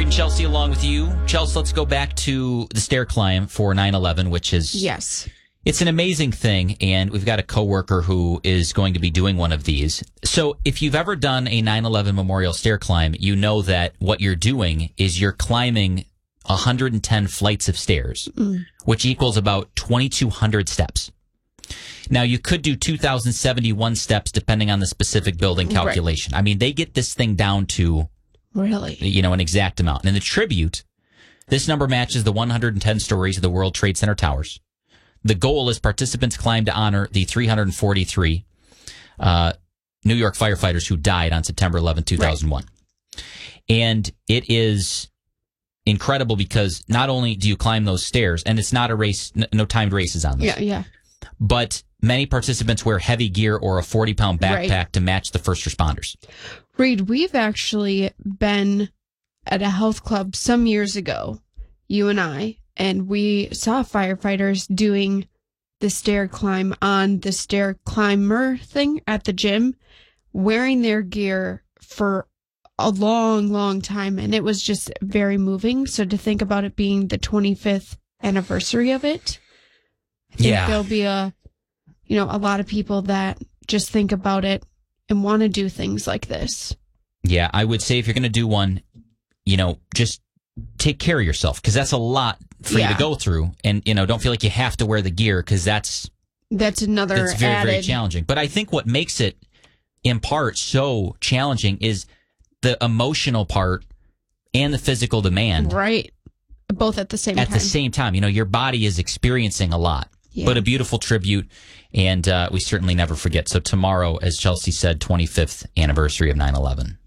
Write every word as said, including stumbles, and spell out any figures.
Reed and Chelsea along with you. Chelsea, let's go back to the stair climb for nine eleven, which is... Yes. It's an amazing thing, and we've got a coworker who is going to be doing one of these. So if you've ever done a nine eleven memorial stair climb, you know that what you're doing is you're climbing one hundred ten flights of stairs, mm. which equals about twenty-two hundred steps. Now, you could do two thousand seventy-one steps depending on the specific building calculation. Right. I mean, they get this thing down to, really, you know, an exact amount. And in the tribute, this number matches the one hundred ten stories of the World Trade Center towers. The goal is participants climb to honor the three hundred forty-three uh, New York firefighters who died on September eleventh, two thousand one. Right. And it is incredible because not only do you climb those stairs, and it's not a race, no timed races on this. Yeah, yeah. But many participants wear heavy gear or a forty-pound backpack right. to match the first responders. Reed, we've actually been at a health club some years ago, you and I, and we saw firefighters doing the stair climb on the stair climber thing at the gym, wearing their gear for a long, long time. And it was just very moving. So to think about it being the twenty-fifth anniversary of it, I think yeah. there'll be a, you know, a lot of people that just think about it and want to do things like this. Yeah, I would say if you're going to do one, you know, just take care of yourself, because that's a lot for yeah. you to go through. And, you know, don't feel like you have to wear the gear, because that's... That's another That's very, added... very challenging. But I think what makes it, in part, so challenging is the emotional part and the physical demand. Right. Both at the same at time. At the same time. You know, your body is experiencing a lot. Yeah. But a beautiful tribute, and uh, we certainly never forget. So tomorrow, as Chelsea said, twenty-fifth anniversary of nine eleven.